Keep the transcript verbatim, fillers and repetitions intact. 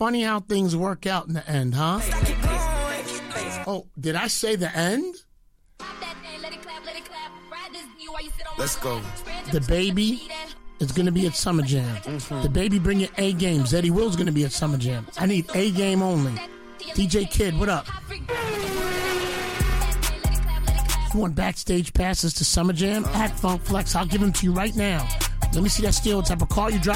funny how things work out in the end, huh? Oh, did I say the end? Let's go. The Baby is going to be at Summer Jam. Mm-hmm. The Baby bring your A games. Eddie Will's going to be at Summer Jam. I need A game only. D J Kid, what up? You want backstage passes to Summer Jam? At Funk Flex, I'll give them to you right now. Let me see that stereotype. A car you drive.